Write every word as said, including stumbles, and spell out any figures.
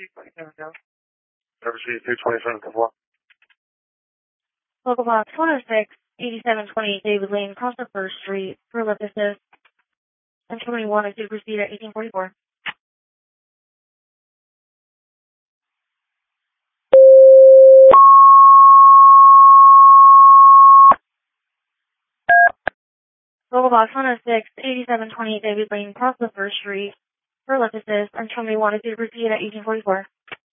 Service two twenty-seven four. Local box one oh six, eighty-seven twenty David Lane, across the First Street, for Ellipsis. And twenty-one is to proceed at eighteen forty-four. Local box one oh six, eighty-seven twenty David Lane, across the First Street, for Ellipsis. And twenty-one is to proceed at eighteen forty-four.